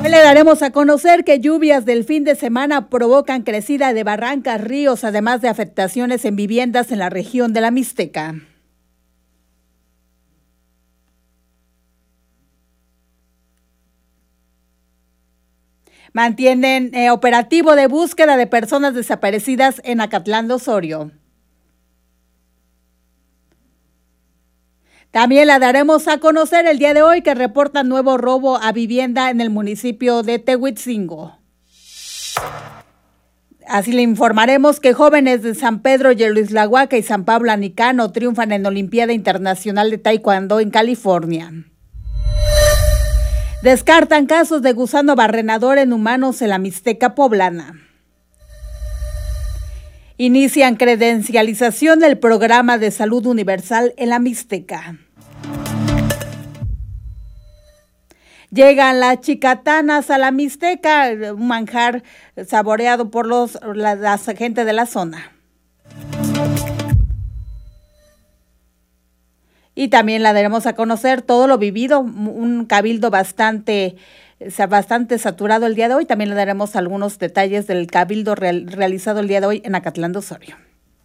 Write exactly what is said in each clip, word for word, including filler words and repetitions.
Hoy le daremos a conocer que lluvias del fin de semana provocan crecida de barrancas, ríos, además de afectaciones en viviendas en la región de la Mixteca. Mantienen eh, operativo de búsqueda de personas desaparecidas en Acatlán de Osorio. También la daremos a conocer el día de hoy que reporta nuevo robo a vivienda en el municipio de Tehuitzingo. Así le informaremos que jóvenes de San Pedro Yelislahuaca y San Pablo Anicano triunfan en Olimpiada Internacional de Taekwondo en California. Descartan casos de gusano barrenador en humanos en la Mixteca poblana. Inician credencialización del programa de salud universal en la Mixteca. Llegan las chicatanas a la Mixteca, un manjar saboreado por los, la, la gente de la zona. Y también la daremos a conocer todo lo vivido, un cabildo bastante, bastante saturado el día de hoy. También le daremos algunos detalles del cabildo real, realizado el día de hoy en Acatlán de Osorio.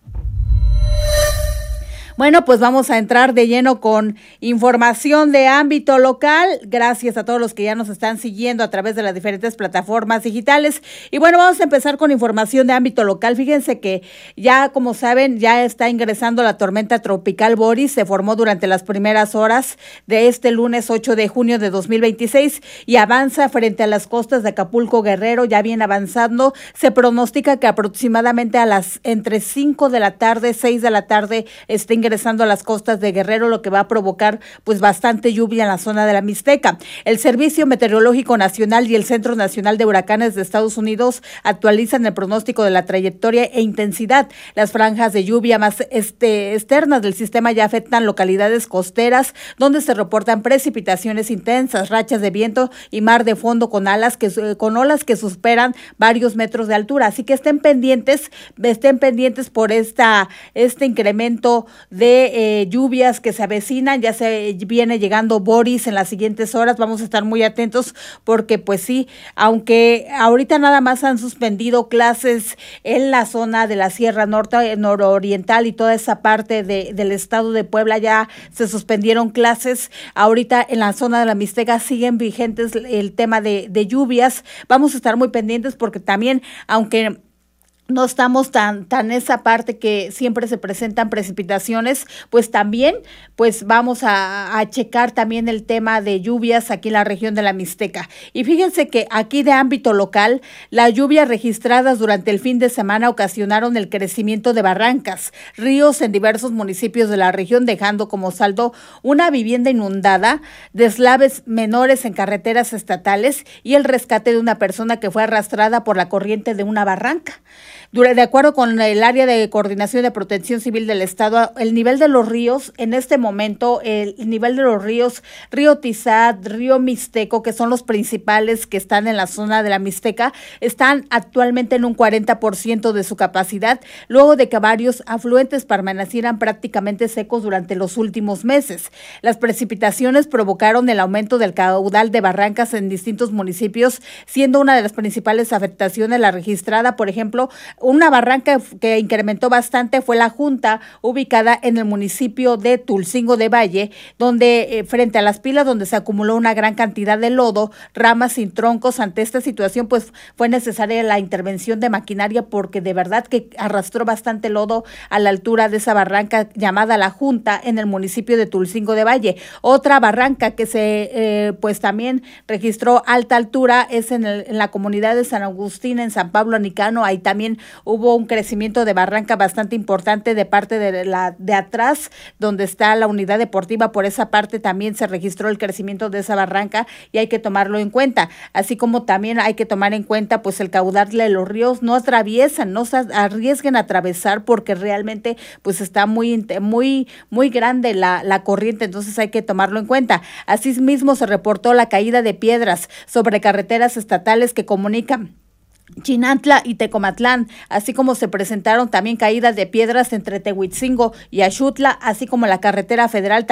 Bueno, pues vamos a entrar de lleno con información de ámbito local. Gracias a todos los que ya nos están siguiendo a través de las diferentes plataformas digitales. Y bueno, vamos a empezar con información de ámbito local. Fíjense que ya, como saben, ya está ingresando la tormenta tropical Boris. Se formó durante las primeras horas de este lunes ocho de junio de dos mil veintiséis y avanza frente a las costas de Acapulco, Guerrero. Ya viene avanzando. Se pronostica que aproximadamente a las entre cinco de la tarde, seis de la tarde, esté ingresando ingresando a las costas de Guerrero, lo que va a provocar pues bastante lluvia en la zona de la Mixteca. El Servicio Meteorológico Nacional y el Centro Nacional de Huracanes de Estados Unidos actualizan el pronóstico de la trayectoria e intensidad. Las franjas de lluvia más este, externas del sistema ya afectan localidades costeras donde se reportan precipitaciones intensas, rachas de viento y mar de fondo con alas que con olas que superan varios metros de altura. Así que estén pendientes, estén pendientes por esta este incremento de eh, lluvias que se avecinan. Ya se viene llegando Boris en las siguientes horas. Vamos a estar muy atentos porque pues sí, aunque ahorita nada más han suspendido clases en la zona de la Sierra Norte, nororiental y toda esa parte de, del estado de Puebla ya se suspendieron clases. Ahorita en la zona de la Mixteca siguen vigentes el tema de, de lluvias. Vamos a estar muy pendientes porque también, aunque no estamos tan tan esa parte que siempre se presentan precipitaciones, pues también pues vamos a, a checar también el tema de lluvias aquí en la región de la Mixteca. Y fíjense que aquí de ámbito local, las lluvias registradas durante el fin de semana ocasionaron el crecimiento de barrancas, ríos en diversos municipios de la región, dejando como saldo una vivienda inundada, deslaves menores en carreteras estatales y el rescate de una persona que fue arrastrada por la corriente de una barranca. De acuerdo con el área de coordinación de protección civil del estado, el nivel de los ríos, en este momento, el nivel de los ríos, río Tizat, río Mixteco, que son los principales que están en la zona de la Mixteca, están actualmente en un cuarenta por ciento de su capacidad, luego de que varios afluentes permanecieran prácticamente secos durante los últimos meses. Las precipitaciones provocaron el aumento del caudal de barrancas en distintos municipios, siendo una de las principales afectaciones la registrada, por ejemplo, una barranca que incrementó bastante fue la Junta, ubicada en el municipio de Tulcingo de Valle, donde eh, frente a las pilas donde se acumuló una gran cantidad de lodo, ramas sin troncos. Ante esta situación pues fue necesaria la intervención de maquinaria porque de verdad que arrastró bastante lodo a la altura de esa barranca llamada La Junta en el municipio de Tulcingo de Valle. Otra barranca que se eh, pues también registró alta altura es en, el, en la comunidad de San Agustín, en San Pablo Anicano. Ahí también hubo un crecimiento de barranca bastante importante de parte de la de atrás, donde está la unidad deportiva. Por esa parte también se registró el crecimiento de esa barranca y hay que tomarlo en cuenta, así como también hay que tomar en cuenta pues el caudal de los ríos. No atraviesan, no se arriesguen a atravesar porque realmente pues está muy muy muy grande la, la corriente, entonces hay que tomarlo en cuenta. Asimismo se reportó la caída de piedras sobre carreteras estatales que comunican Chinantla y Tecomatlán, así como se presentaron también caídas de piedras entre Tehuitzingo y Axutla, así como la carretera federal